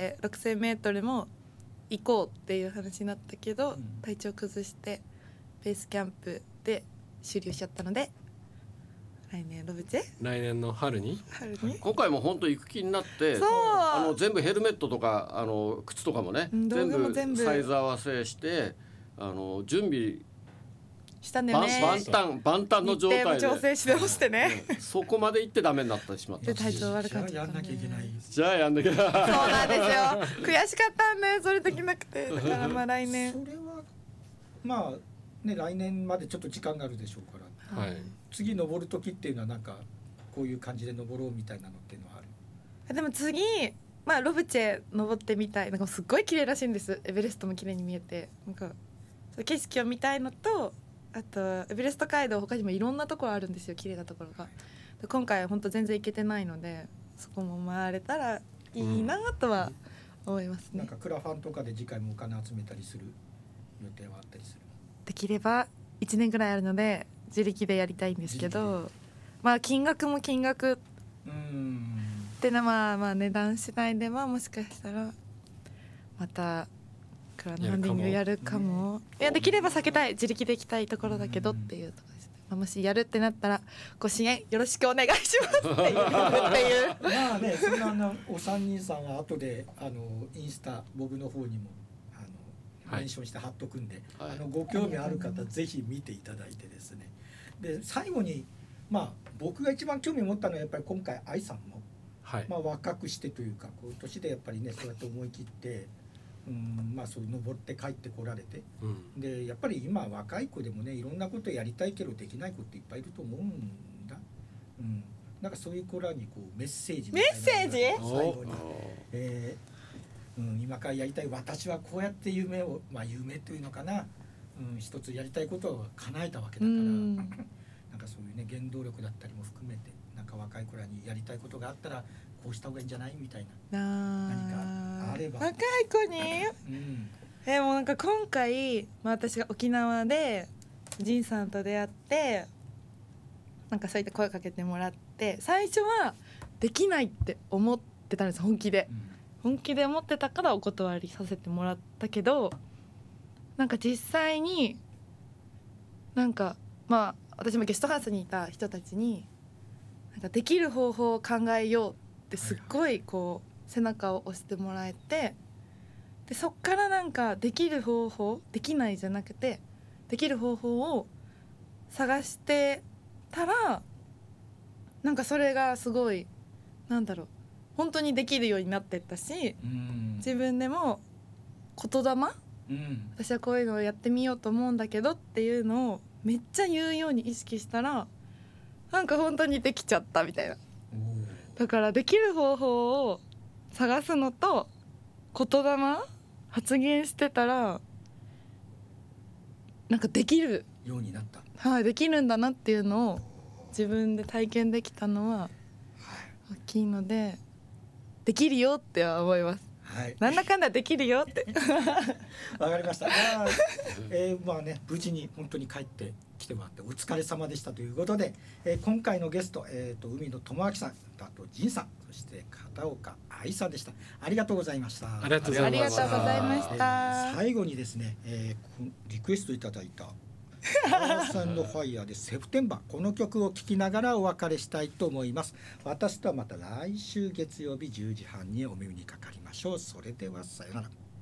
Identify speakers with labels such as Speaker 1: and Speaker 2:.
Speaker 1: で 6000m も行こうっていう話になったけど、体調崩してベースキャンプで終了しちゃったので、来年ロブチェ
Speaker 2: 来年の春に
Speaker 3: 今回も本当行く気になって、全部ヘルメットとか靴とかもね、全部サイズ合わせして準備
Speaker 1: したんだよね。
Speaker 3: 万端の状態で
Speaker 1: 日程も調整してほしてね、
Speaker 3: そこまで行ってダメになってしまった。
Speaker 1: 体調悪かった。
Speaker 4: じゃあやんなきゃいけない。
Speaker 3: じゃあやんなきゃ。そう
Speaker 1: なんですよ。悔しかったんでそれできなくて、だからまあ来年。
Speaker 4: それはまあね、来年までちょっと時間があるでしょうから、はい、次登る時っていうのはなんかこういう感じで登ろうみたいなのっていうのはある？
Speaker 1: でも次、まあロブチェ登ってみたい。なんかすっごい綺麗らしいんです。エベレストも綺麗に見えて、なんか景色を見たいのと、あとエベレスト街道他にもいろんなところあるんですよ、綺麗なところが。で今回本当全然行けてないので、そこも回れたらいいなとは思いますね。
Speaker 4: なんかクラファンとかで次回もお金集めたりする予定はあったりする？
Speaker 1: できれば1年くらいあるので自力でやりたいんですけど、まあ金額も金額ってのはまあ値段次第ではもしかしたらまたクラウドファンディングやるかも。いやできれば避けたい、自力で行きたいところだけどっていうところですね。まあ、もしやるってなったらご支援よろしくお願いしますっていう
Speaker 4: まあね、そんなお三人さんは後でインスタボブの方にもメンションして貼っとくんで、ご興味ある方ぜひ見ていただいてですね。で最後にまあ僕が一番興味を持ったのはやっぱり今回愛さんも、まあ、若くしてというかこう年でやっぱりねそうやって思い切ってまあそう登って帰ってこられて、でやっぱり今若い子でもねいろんなことやりたいけどできない子っていっぱいいると思うんだ。なんかそういう子らにこうメッセージみたいなのが最後に、今からやりたい私はこうやって夢を、まあ夢というのかな、一つやりたいことを叶えたわけだから、なんかそういうね原動力だったりも含めてなんか若い子らにやりたいことがあったらこうした方がいいんじゃないみたいな何かあれば。
Speaker 1: 若い子に、もうなんか今回、まあ、私が沖縄で仁さんと出会ってなんかそういった声かけてもらって、最初はできないって思ってたんです。本気で思ってたからお断りさせてもらったけど、なんか実際になんかまあ私もゲストハウスにいた人たちになんかできる方法を考えようってすっごいこう背中を押してもらえて、でそっからなんかできる方法、できないじゃなくてできる方法を探してたら、なんかそれがすごいなんだろう、本当にできるようになってったし、自分でも言霊、私はこういうのをやってみようと思うんだけどっていうのをめっちゃ言うように意識したらなんか本当にできちゃったみたいな。だからできる方法を探すのと言霊発言してたらなんかできる
Speaker 4: ようになった。
Speaker 1: はい、できるんだなっていうのを自分で体験できたのは大きいので、できるよっては思います。なんだかんだできるよって
Speaker 4: わかりました。まあね、無事に本当に帰ってきてもらってお疲れ様でしたということで、今回のゲスト、海野智明さん、あと仁さん、そして片岡愛さんでした。ありがとうございました。
Speaker 2: ありがとうございま
Speaker 1: した。
Speaker 4: 最後にですね、リクエストいただいたパーサンドファイヤーでセプテンバー、この曲を聴きながらお別れしたいと思います。私とはまた来週月曜日10時半にお耳にかかりましょう。それではさよなら。